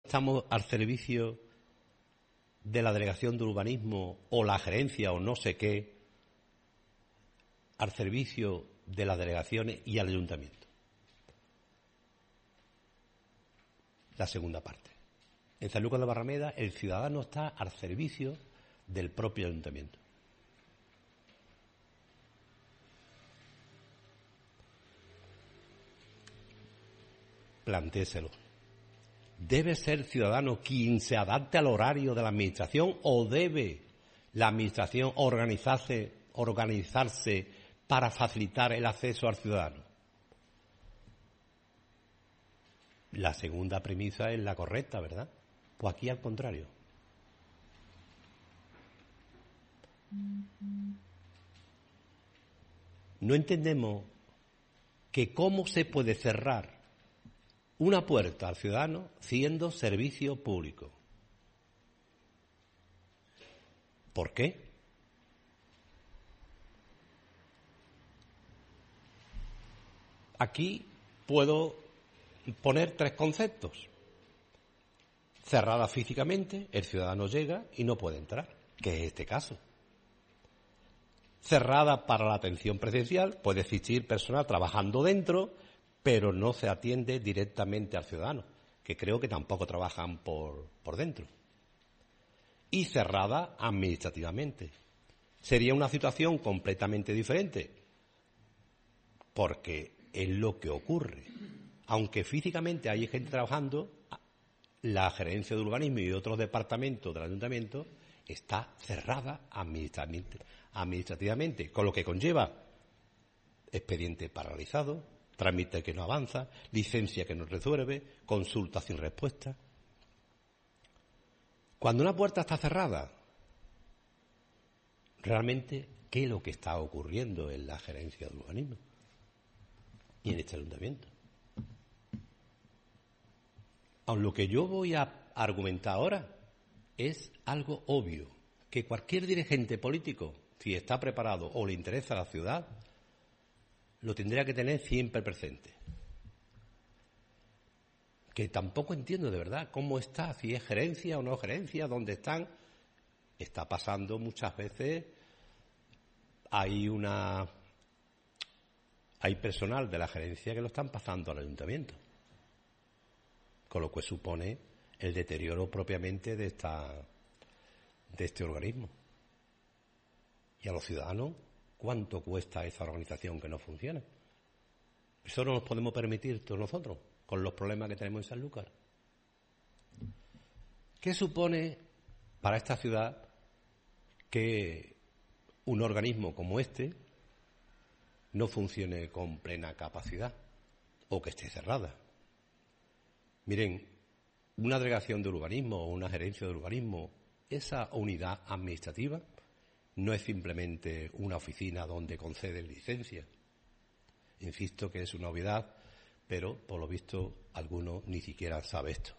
estamos al servicio de la delegación de urbanismo o la gerencia o no sé qué, al servicio de las delegaciones y al ayuntamiento. La segunda parte. En Sanlúcar de Barrameda el ciudadano está al servicio del propio ayuntamiento. Plantéselo. ¿Debe ser el ciudadano quien se adapte al horario de la administración o debe la administración organizarse para facilitar el acceso al ciudadano? La segunda premisa es la correcta, ¿verdad? Pues aquí al contrario. No entendemos que cómo se puede cerrar una puerta al ciudadano siendo servicio público. ¿Por qué? Aquí puedo poner tres conceptos. Cerrada físicamente, el ciudadano llega y no puede entrar, que es este caso. Cerrada para la atención presencial, puede existir personal trabajando dentro, pero no se atiende directamente al ciudadano, que creo que tampoco trabajan por dentro. Y cerrada administrativamente. Sería una situación completamente diferente, porque es lo que ocurre. Aunque físicamente hay gente trabajando, la gerencia de urbanismo y otros departamentos del ayuntamiento está cerrada administrativamente, con lo que conlleva expediente paralizado, trámite que no avanza, licencia que no resuelve, consulta sin respuesta. Cuando una puerta está cerrada, realmente, ¿qué es lo que está ocurriendo en la gerencia de urbanismo y en este ayuntamiento? Aun lo que yo voy a argumentar ahora es algo obvio, que cualquier dirigente político, si está preparado o le interesa la ciudad, lo tendría que tener siempre presente. Que tampoco entiendo de verdad cómo está, si es gerencia o no gerencia, dónde están. Está pasando muchas veces, hay personal de la gerencia que lo están pasando al ayuntamiento, con lo que supone el deterioro propiamente de este organismo. Y a los ciudadanos, ¿cuánto cuesta esa organización que no funciona? Eso no nos podemos permitir todos nosotros, con los problemas que tenemos en Sanlúcar. ¿Qué supone para esta ciudad que un organismo como este no funcione con plena capacidad o que esté cerrada? Miren, una delegación de urbanismo o una gerencia de urbanismo, esa unidad administrativa no es simplemente una oficina donde conceden licencias. Insisto que es una obviedad, pero por lo visto alguno ni siquiera sabe esto.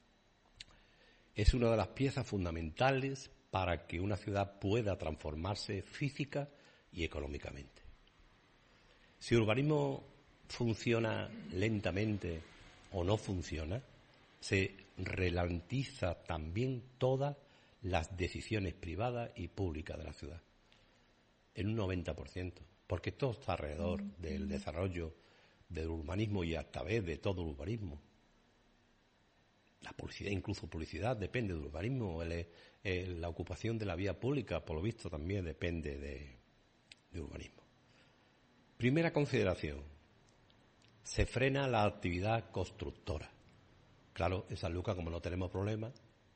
Es una de las piezas fundamentales para que una ciudad pueda transformarse física y económicamente. Si el urbanismo funciona lentamente o no funciona, se ralentiza también todas las decisiones privadas y públicas de la ciudad, en un 90%, porque todo está alrededor del desarrollo del urbanismo y a través de todo el urbanismo. La publicidad, incluso publicidad, depende del urbanismo. La ocupación de la vía pública, por lo visto, también depende de urbanismo. Primera consideración, se frena la actividad constructora. Claro, en Sanlúcar, como no tenemos problemas,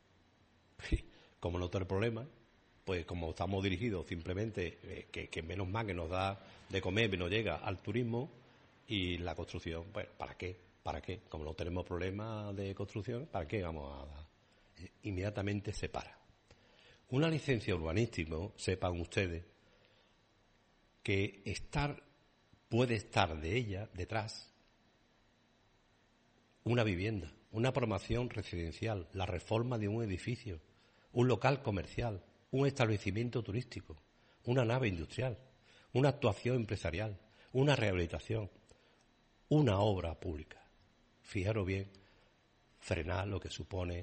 pues como estamos dirigidos simplemente, que menos mal que nos da de comer y nos llega al turismo y la construcción, pues ¿para qué? ¿Para qué? Como no tenemos problemas de construcción, ¿para qué vamos a dar? Inmediatamente se para. Una licencia urbanística, sepan ustedes, que puede estar de ella detrás una vivienda, una promoción residencial, la reforma de un edificio, un local comercial, un establecimiento turístico, una nave industrial, una actuación empresarial, una rehabilitación, una obra pública. Fijaros bien, frenar lo que supone